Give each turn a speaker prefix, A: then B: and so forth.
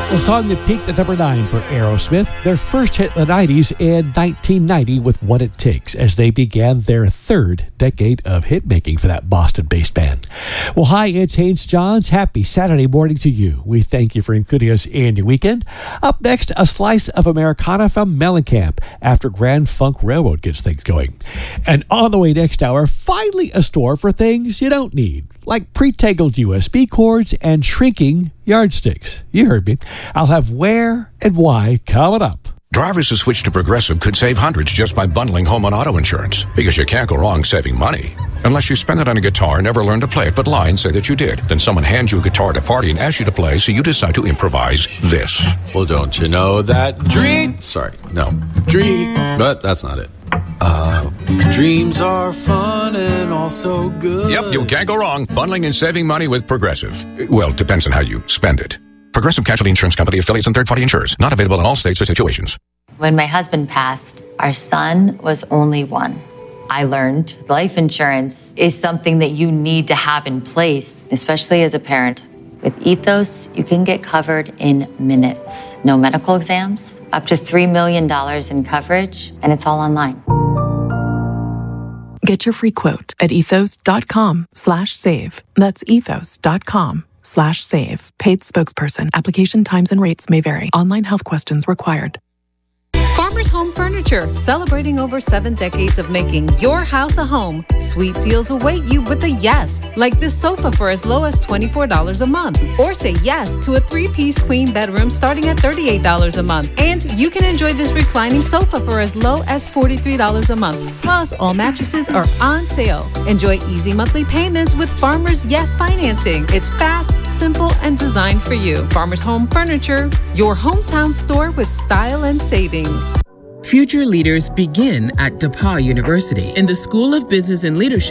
A: The song that peaked at number 9 for Aerosmith, their first hit in the 90s in 1990 with What It Takes, as they began their third decade of hit-making for that Boston-based band. Well, hi, it's Haynes Johns. Happy Saturday morning to you. We thank you for including us in your weekend. Up next, a slice of Americana from Mellencamp after Grand Funk Railroad gets things going. And on the way next hour, finally a store for things you don't need, like pre-tangled USB cords and shrinking yardsticks. You heard me. I'll have where and why coming up.
B: Drivers who switch to Progressive could save hundreds just by bundling home and auto insurance, because you can't go wrong saving money. Unless you spend it on a guitar, never learn to play it, but lie and say that you did. Then someone hands you a guitar at a party and asks you to play, so you decide to improvise this.
C: Well, don't you know that but that's not it. Dreams are fun and also good.
B: Yep, you can't go wrong bundling and saving money with Progressive. Well, depends on how you spend it. Progressive Casualty Insurance Company, affiliates, and third-party insurers. Not available in all states or situations.
D: When my husband passed, our son was only 1. I learned life insurance is something that you need to have in place, especially as a parent. With Ethos, you can get covered in minutes. No medical exams, up to $3 million in coverage, and it's all online.
E: Get your free quote at ethos.com/save. That's ethos.com/save. Paid spokesperson. Application times and rates may vary. Online health questions required.
F: Farmers Home Furniture, celebrating over 7 decades of making your house a home. Sweet deals await you with a yes, like this sofa for as low as $24 a month. Or say yes to a 3-piece queen bedroom starting at $38 a month. And you can enjoy this reclining sofa for as low as $43 a month. Plus, all mattresses are on sale. Enjoy easy monthly payments with Farmers Yes Financing. It's fast, simple, and designed for you. Farmers Home Furniture, your hometown store with style and savings.
G: Future leaders begin at DePauw University in the School of Business and Leadership.